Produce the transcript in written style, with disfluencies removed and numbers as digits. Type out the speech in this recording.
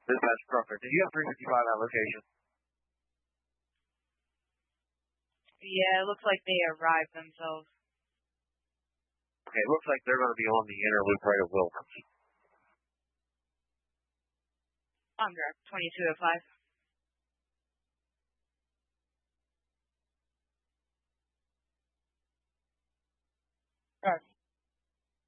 Dispatch Crawford, did you have 355 at location? Yeah, it looks like they arrived themselves. Okay, it looks like they're going to be on the inner loop right at Wilburn. On direct, 2205.